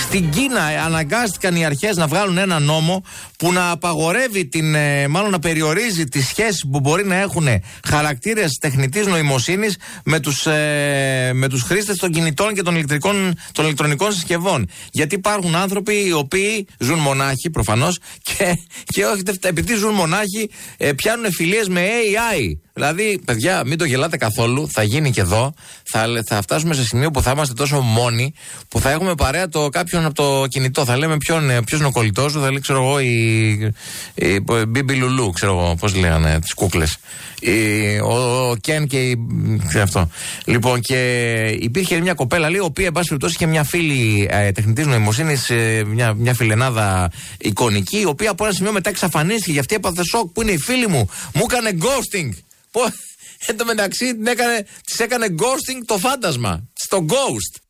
Στην Κίνα αναγκάστηκαν οι αρχές να βγάλουν ένα νόμο που να απαγορεύει μάλλον να περιορίζει τις σχέσεις που μπορεί να έχουν χαρακτήρες τεχνητής νοημοσύνης με τους χρήστες των κινητών και των ηλεκτρονικών συσκευών. Γιατί υπάρχουν άνθρωποι οι οποίοι ζουν μονάχοι προφανώς και όχι επειδή ζουν μονάχοι πιάνουν φιλίες με AI. Δηλαδή, παιδιά, μην το γελάτε καθόλου. Θα γίνει και εδώ. Θα φτάσουμε σε σημείο που θα είμαστε τόσο μόνοι που θα έχουμε παρέα κάποιον από το κινητό. Θα λέμε ποιος είναι ο κολλητός σου. Θα λέει, ξέρω εγώ, η Μπίμπι Λουλού, ξέρω εγώ, πώς λέγανε, τις κούκλες. Ο Κεν και αυτό. Λοιπόν, και υπήρχε μια κοπέλα, λέει, η οποία, εν πάση περιπτώσει, είχε μια φίλη τεχνητής νοημοσύνης, μια φιλενάδα εικονική, η οποία από ένα σημείο μετά εξαφανίστηκε. Γι' αυτή έπαθε σοκ. Που είναι η φίλη μου. Μου έκανε ghosting. Εν τω μεταξύ της έκανε ghosting το φάντασμα. Στο ghost.